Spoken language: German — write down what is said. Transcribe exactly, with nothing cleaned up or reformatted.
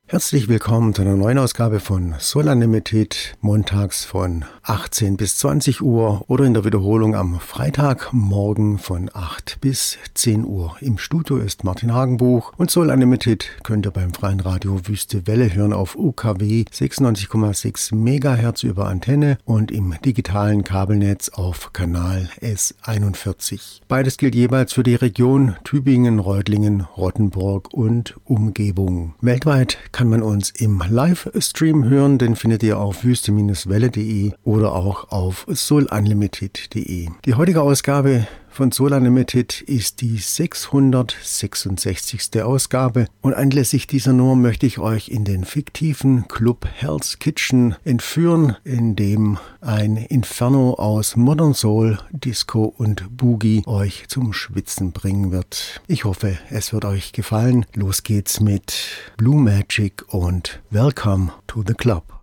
Herzlich willkommen zu einer neuen Ausgabe von Soul Unlimited, montags von achtzehn bis zwanzig Uhr oder in der Wiederholung am Freitagmorgen von acht bis zehn Uhr. Im Studio ist Martin Hagenbuch und Soul Unlimited könnt ihr beim freien Radio Wüste Welle hören auf U K W sechsundneunzig Komma sechs Megahertz über Antenne und im digitalen Kabelnetz auf Kanal S einundvierzig. Beides gilt jeweils für die Region Tübingen, Reutlingen, Rottenburg und Umgebung. Weltweit kann man uns im Livestream hören, den findet ihr auf wüste Welle punkt de oder auch auf soul unlimited punkt de. Die heutige Ausgabe von Soul Unlimited ist die sechshundertsechsundsechzigste Ausgabe und anlässlich dieser Nummer möchte ich euch in den fiktiven Club Hell's Kitchen entführen, in dem ein Inferno aus Modern Soul, Disco und Boogie euch zum Schwitzen bringen wird. Ich hoffe, es wird euch gefallen. Los geht's mit Blue Magic und Welcome to the Club.